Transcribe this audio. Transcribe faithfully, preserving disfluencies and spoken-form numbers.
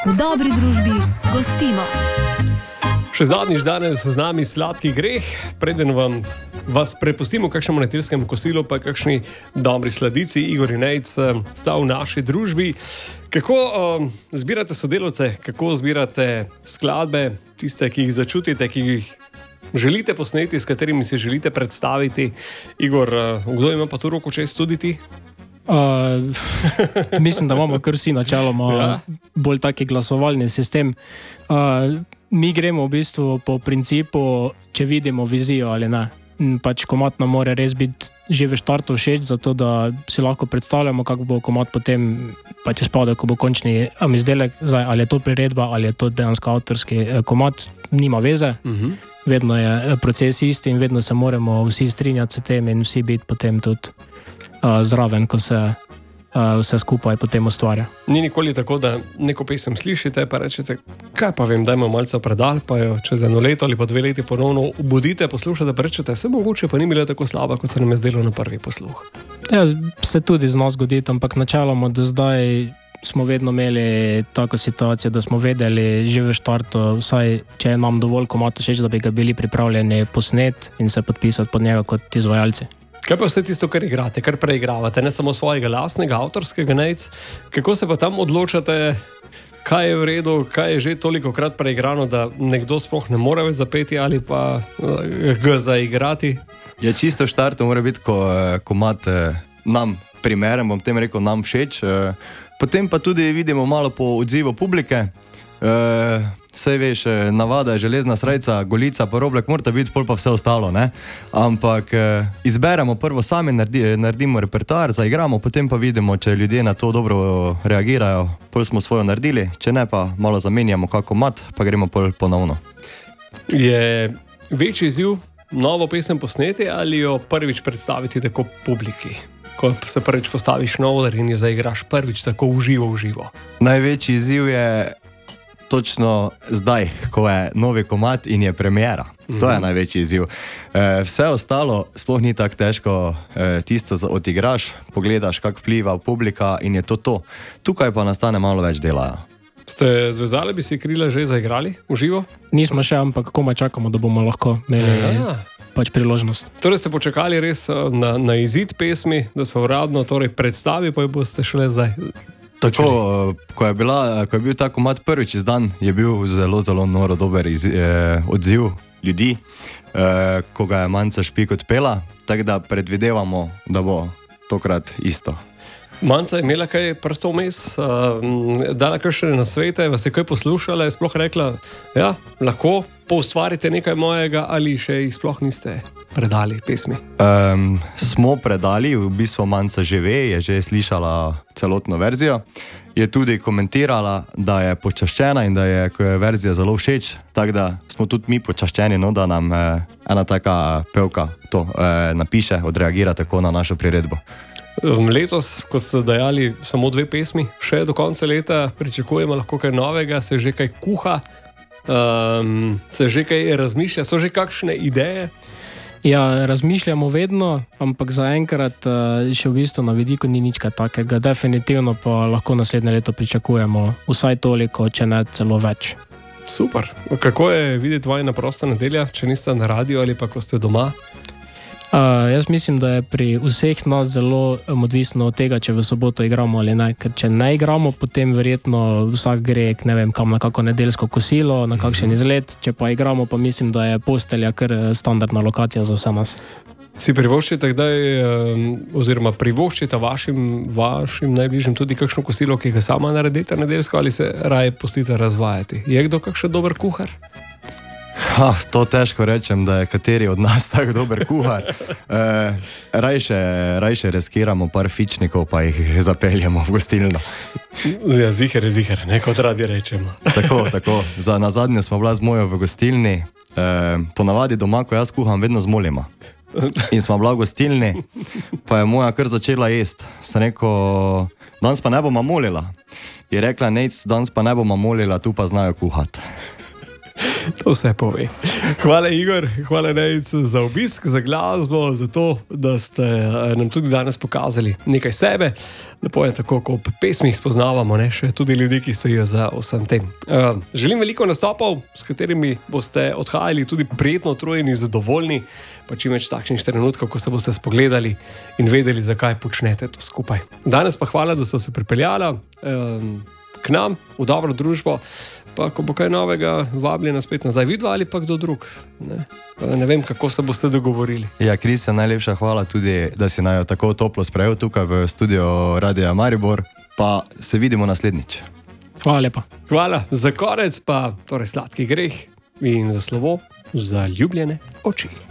V dobri družbi gostimo. Še zadnjič danes z nami Sladki greh, preden vam vas prepustimo kakšnemu nedeljskemu kosilu, pa kakšni dobri sladici. Igor Inejc sta v naši družbi. Kako um, zbirate sodelavce, kako zbirate skladbe, tiste, ki jih začutite, ki jih želite posneti, s katerimi si želite predstaviti? Igor, uh, kdo ima pa tu roko čez tudi ti? Uh, mislim, da imamo kar vsi načeloma ja. bolj taki glasovalni sistem. Uh, mi gremo v bistvu po principu, če vidimo vizijo ali ne. Pač komad nam mora res biti že v štartu všeč, zato da si lahko predstavljamo, kako bo komad potem pač izpadel, ko bo končni izdelek. Zdaj, ali je to priredba, ali je to dejansko avtorski komad, nima veze. Uh-huh. Vedno je proces isti in vedno se moramo vsi strinjati s tem in vsi biti potem tudi Uh, zraven, ko se uh, vse skupaj potem ustvarja. Ni nikoli tako, da neko pesem slišite, pa rečete, kaj pa vem, dajmo malce v predal, pa jo čez eno leto ali pa dve leti ponovno obudite, poslušate, pa rečete, se mogoče pa ni bila tako slaba, kot se nam je zdelo na prvi posluh. Ja, se tudi z nas zgodi, ampak načeloma do zdaj smo vedno imeli tako situacijo, da smo vedeli že v štartu, vsaj če je nam dovolj komad všeč, da bi ga bili pripravljeni posnet in se podpisati pod njega kot izvajalci. Kaj pa vse tisto, kar igrate, kar preigravate, ne samo svojega lastnega, avtorskega Nejc? Kako se pa tam odločate, kaj je v redu, kaj je že toliko krat preigrano, da nekdo sploh ne more več zapeti ali pa ga zaigrati? Ja, čisto v štartu mora biti, ko komad nam primeren, bom tem rekel, nam všeč. Potem pa tudi vidimo malo po odzivu publike. Saj veš, navada je železna srajca, golica, pa roblek, mora biti pol pa vse ostalo, ne? Ampak izberemo prvo sami, naredi, naredimo repertoar, zaigramo, potem pa vidimo, če ljudje na to dobro reagirajo, pol smo svojo naredili, če ne pa malo zamenjamo kako mat, pa gremo pol ponovno. Je večji izziv novo pesem posneti ali jo prvič predstaviti tako publiki? Ko se prvič postaviš na oder in jo zaigraš prvič tako uživo, uživo. Največji izziv je točno zdaj, ko je novi komad in je premiera. Mm-hmm. To je največji izziv. E, vse ostalo sploh ni tako težko, e, tisto odigraš, pogledaš, kako vpliva publika in je to to. Tukaj pa nastane malo več dela. Ste zvezali, bi si krila že zaigrali v živo? Nismo še, ampak komaj čakamo, da bomo lahko imeli ja. pač priložnost. Torej ste počakali res na, na izid pesmi, da se uradno torej predstavi, pa jo boste šele zdaj. Tako, ko je, bila, ko je bil ta komad prvič izdan, je bil zelo, zelo noro dober iz, eh, odziv ljudi, eh, ko ga je Manca Špik odpela, tako da predvidevamo, da bo tokrat isto. Manca je imela kaj prstov vmes, uh, dala kakšne nasvete, vas je kaj poslušala, je sploh rekla, ja, lahko poustvarite nekaj mojega ali še jih sploh niste predali pesmi? Um, smo predali, v bistvu Manca že ve, je že slišala celotno verzijo, je tudi komentirala, da je počaščena in da je, ko je verzija zelo všeč, tako da smo tudi mi počaščeni, no, da nam eh, ena taka pevka to eh, napiše, odreagira tako na našo priredbo. Letos, kot ste dajali samo dve pesmi, še do konca leta pričakujemo lahko kaj novega, se že kaj kuha, um, se že kaj razmišlja, so že kakšne ideje? Ja, razmišljamo vedno, ampak zaenkrat še v bistvu na vidiku ni nič kaj takega. Definitivno pa lahko naslednje leto pričakujemo vsaj toliko, če ne celo več. Super. Kako je videti vajna prosta nedelja, če niste na radiju ali pa ko ste doma? Uh, jaz mislim, da je pri vseh nas zelo odvisno od tega, če v soboto igramo ali ne. Ker če ne igramo, potem verjetno vsak gre ne vem, kam na kako nedeljsko kosilo, na kakšen izlet. Če pa igramo, pa mislim, da je postelja kar standardna lokacija za vse nas. Si privoščite kdaj, oziroma privoščite vašim, vašim najbližjim tudi kakšno kosilo, ki ga sama naredite nedeljsko, ali se raje pustite razvajati? Je kdo kakšen dober kuhar? Ha, to težko rečem, da je kateri od nas tako dober kuhar. E, rajše, rajše riskiramo par fičnikov, pa jih zapeljemo v gostilno. Ja, ziher je ziher, ne, kot radi rečemo. Tako, tako. Za nazadnje smo bila z mojo v gostilni. E, ponavadi doma, ko jaz kuham, vedno z molima. In smo bila v gostilni, pa je moja kar začela jest. Sem rekel, danes pa ne bomo molila. Je rekla, Nejc, danes pa ne bomo molila, tu pa znajo kuhati. To vse pove. Hvala, Igor, hvala Nejc za obisk, za glasbo, za to, da ste nam tudi danes pokazali nekaj sebe. Lepo je tako, ko v pesmih spoznavamo ne, še tudi ljudi, ki stojijo za vsem tem. Uh, želim veliko nastopov, s katerimi boste odhajali tudi prijetno utrujeni, zadovoljni, pa čim več takšnih trenutkov, ko se boste spogledali in vedeli, zakaj počnete to skupaj. Danes pa hvala, da ste se pripeljala um, k nam v dobro družbo. Pa ko bo kaj novega, vabljena spet nazaj, vidva ali pa kdo drug. Ne, ne vem, kako se boste dogovorili. Ja, Kristjan, najlepša hvala tudi, da si najo tako toplo sprejel tukaj v studio Radia Maribor, pa se vidimo naslednjič. Hvala lepa. Hvala. Za konec pa torej Sladki greh in za slovo za ljubljene oči.